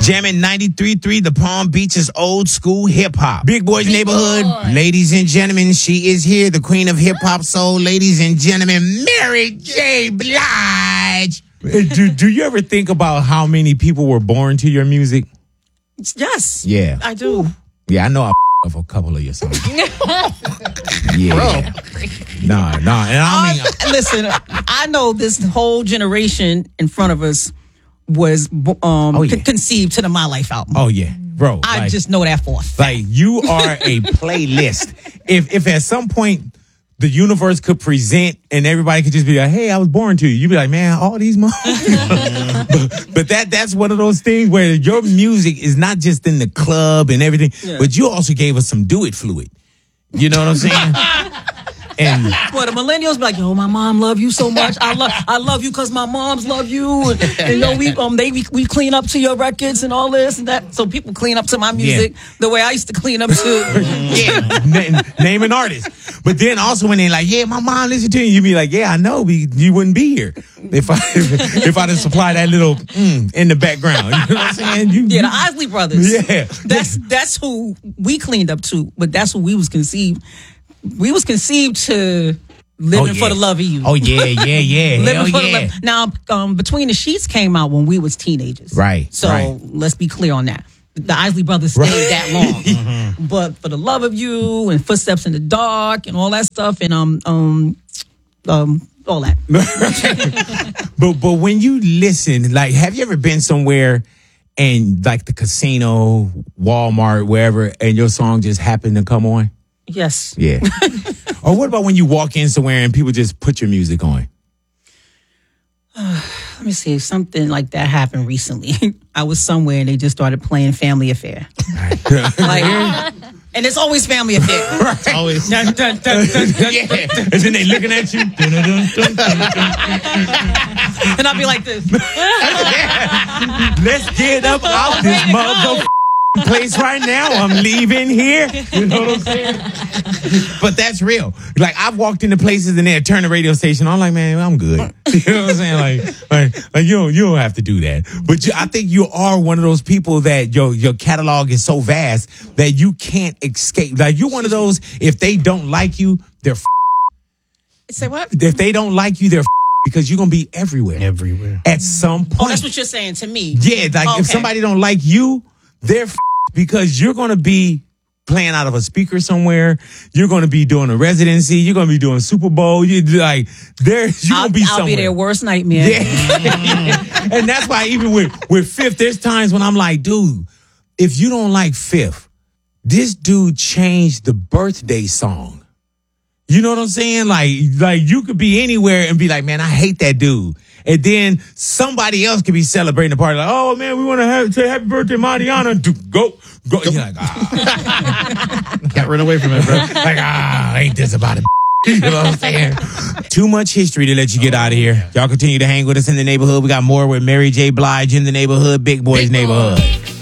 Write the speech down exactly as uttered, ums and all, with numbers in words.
Jamming ninety-three point three, the Palm Beaches old school hip hop. Big Boys Big Neighborhood. Boy. Ladies and gentlemen, she is here, the queen of hip hop soul. Ladies and gentlemen, Mary J. Blige. Do, do you ever think about how many people were born to your music? Yes. Yeah. I do. Yeah, I know I of a couple of your songs. Yeah. Nah, nah. And I mean, I- listen, I know this whole generation in front of us was um, Oh, yeah. con- conceived to the My Life album. oh yeah, bro. I like, just know that for a fact. like you are a playlist. If if at some point the universe could present and everybody could just be like, "Hey, I was born to you," you'd be like, "Man, all these motherfuckers." but, but that that's one of those things where your music is not just in the club and everything, Yeah. but you also gave us some do it fluid. You know what I'm saying? And Well, the millennials be like, "Yo, my mom love you so much. I love, I love you because my moms love you." And, and, you know, we um they we, we clean up to your records and all this and that. So people clean up to my music the way I used to clean up to. yeah, na- name an artist. But then also when they like, "Yeah, my mom listened to you," you be like, "Yeah, I know, but you wouldn't be here if I if I didn't supply that little mm in the background." You know what I'm saying? You, Yeah, the Isley Brothers. Yeah. that's that's who we cleaned up to, but that's who we was conceived. We was conceived to living Oh, yeah. for the love of you. Oh yeah, yeah, yeah. Living Hell for the yeah. love. Now, um, Between the Sheets came out when we was teenagers. Right, So right. let's be clear on that. The Isley Brothers stayed that long. Mm-hmm. But For the Love of You and Footsteps in the Dark and all that stuff and um um um all that. But but when you listen, like, have you ever been somewhere and like the casino, Walmart, wherever, and your song just happened to come on? Yes. Yeah. Or what about when you walk in somewhere and people just put your music on? Let me see. Something like that happened recently. I was somewhere and they just started playing Family Affair. Like, and it's always Family Affair. Always. Dun, dun, dun, dun, dun. Yeah. And then they looking at you. Dun, dun, dun, dun, dun, dun. And I'll be like this. Let's get up out this mother place right now. I'm leaving here. You know what I'm saying? But that's real. Like, I've walked into places and they turn the radio station on. I'm like, man, I'm good. You know what I'm saying? Like, like, like you don't, you don't have to do that. But you, I think you are one of those people that your your catalog is so vast that you can't escape. Like, you're one of those, if they don't like you, they're f- Say what? if they don't like you, they're f- because you're going to be everywhere. Everywhere. At some point. Oh, that's what you're saying to me. Yeah, like Okay. if somebody don't like you, they're f- because you're going to be playing out of a speaker somewhere. You're going to be doing a residency. You're going to be doing Super Bowl. You like there. You're I'll, going to be I'll somewhere. be their worst nightmare. Yeah. And that's why even with with Fifth, there's times when I'm like, dude, if you don't like Fifth, this dude changed the birthday song. You know what I'm saying? Like, like you could be anywhere and be like, man, I hate that dude. And then somebody else could be celebrating the party. Like, oh, man, we want to have, say happy birthday, Mariana. Dude, go, go. You're like, ah. Can't run away from it, bro. Like, ah, ain't this about it? You know what I'm saying? Too much history to let you get out of here. Y'all continue to hang with us in the neighborhood. We got more with Mary J. Blige in the neighborhood, Big Boys Big Neighborhood. Boy.